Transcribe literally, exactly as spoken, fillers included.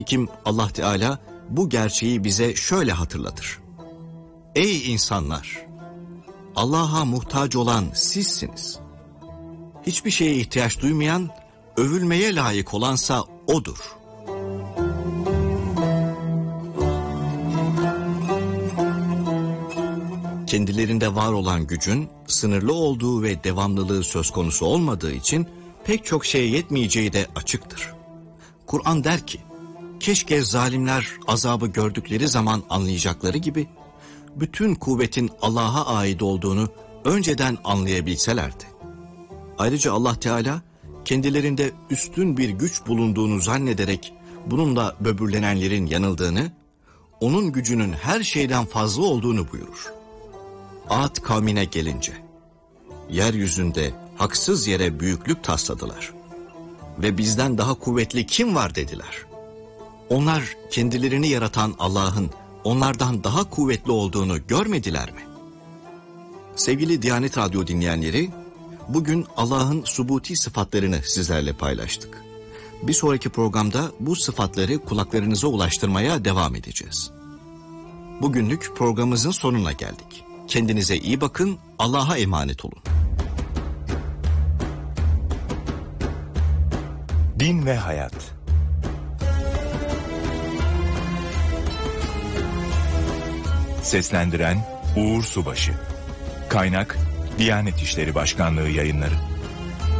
Kim Allah Teala bu gerçeği bize şöyle hatırlatır. Ey insanlar! Allah'a muhtaç olan sizsiniz. Hiçbir şeye ihtiyaç duymayan, övülmeye layık olansa O'dur. Kendilerinde var olan gücün sınırlı olduğu ve devamlılığı söz konusu olmadığı için pek çok şeye yetmeyeceği de açıktır. Kur'an der ki, keşke zalimler azabı gördükleri zaman anlayacakları gibi, bütün kuvvetin Allah'a ait olduğunu önceden anlayabilselerdi. Ayrıca Allah Teala, kendilerinde üstün bir güç bulunduğunu zannederek bununla böbürlenenlerin yanıldığını, onun gücünün her şeyden fazla olduğunu buyurur. Ad kavmine gelince, yeryüzünde haksız yere büyüklük tasladılar ve bizden daha kuvvetli kim var dediler. Onlar kendilerini yaratan Allah'ın onlardan daha kuvvetli olduğunu görmediler mi? Sevgili Diyanet Radyo dinleyenleri, bugün Allah'ın subuti sıfatlarını sizlerle paylaştık. Bir sonraki programda bu sıfatları kulaklarınıza ulaştırmaya devam edeceğiz. Bugünlük programımızın sonuna geldik. Kendinize iyi bakın, Allah'a emanet olun. Din ve Hayat. Seslendiren Uğur Subaşı. Kaynak Diyanet İşleri Başkanlığı Yayınları.